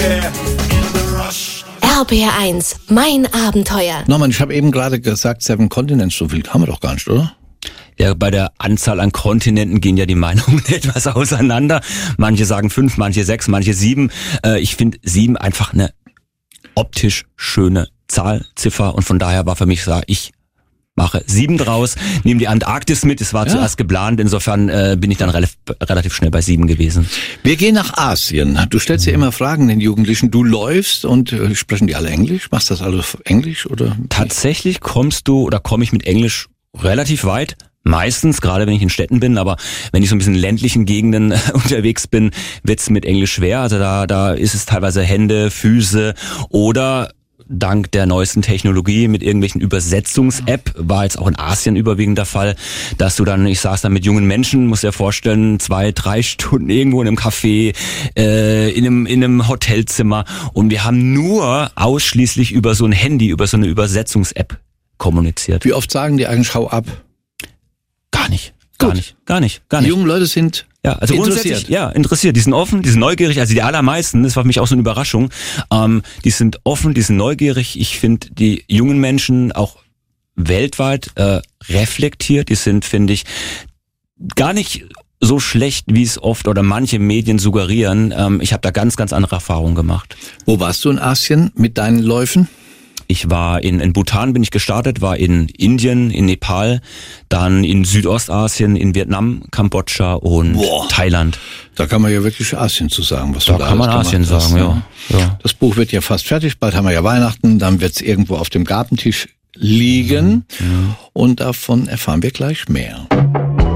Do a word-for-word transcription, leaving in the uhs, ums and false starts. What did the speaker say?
R B R eins, mein Abenteuer. Norman, ich habe eben gerade gesagt, Seven Continents, so viel haben wir doch gar nicht, oder? Ja, bei der Anzahl an Kontinenten gehen ja die Meinungen etwas auseinander. Manche sagen fünf, manche sechs, manche sieben. Äh, ich finde sieben einfach eine optisch schöne Zahl, Ziffer, und von daher war für mich klar, ich mache sieben draus, nehme die Antarktis mit, es war ja zuerst geplant, insofern äh, bin ich dann relativ, relativ schnell bei sieben gewesen. Wir gehen nach Asien. Du stellst ja immer Fragen den Jugendlichen, du läufst und äh, sprechen die alle Englisch? Machst das alles auf Englisch oder? Tatsächlich kommst du oder komme ich mit Englisch relativ weit. Meistens, gerade wenn ich in Städten bin, aber wenn ich so ein bisschen in ländlichen Gegenden unterwegs bin, wird's mit Englisch schwer. Also da, da ist es teilweise Hände, Füße oder dank der neuesten Technologie mit irgendwelchen Übersetzungs-App, war jetzt auch in Asien überwiegend der Fall, dass du dann, ich saß dann mit jungen Menschen, musst dir vorstellen, zwei, drei Stunden irgendwo in einem Café, äh, in einem, in einem Hotelzimmer, und wir haben nur ausschließlich über so ein Handy, über so eine Übersetzungs-App kommuniziert. Wie oft sagen die eigentlich, hau ab? Gar nicht, gar Gut. nicht, gar nicht, gar nicht. Die jungen Leute sind Ja, also interessiert. grundsätzlich, ja, interessiert. Die sind offen, die sind neugierig. Also die allermeisten, das war für mich auch so eine Überraschung, ähm, die sind offen, die sind neugierig. Ich finde die jungen Menschen auch weltweit äh, reflektiert. Die sind, finde ich, gar nicht so schlecht, wie es oft oder manche Medien suggerieren. Ähm, ich habe da ganz, ganz andere Erfahrungen gemacht. Wo warst du in Asien mit deinen Läufen? Ich war in, in Bhutan bin ich gestartet, war in Indien, in Nepal, dann in Südostasien, in Vietnam, Kambodscha und Boah. Thailand. Da kann man ja wirklich Asien zu sagen, was da du da kann man alles Asien gemacht hast, sagen, ja. ja. Das Buch wird ja fast fertig, bald haben wir ja Weihnachten, dann wird es irgendwo auf dem Gartentisch liegen, mhm. und davon erfahren wir gleich mehr.